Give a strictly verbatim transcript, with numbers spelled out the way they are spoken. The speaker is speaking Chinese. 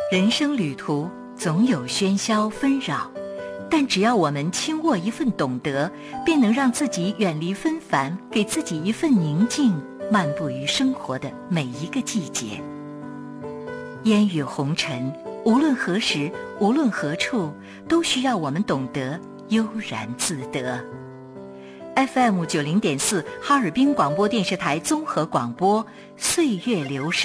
人生旅途总有喧嚣纷扰，但只要我们轻握一份懂得，便能让自己远离纷繁，给自己一份宁静，漫步于生活的每一个季节。烟雨红尘，无论何时，无论何处，都需要我们懂得悠然自得。F M 九零点四哈尔滨广播电视台综合广播，岁月流声。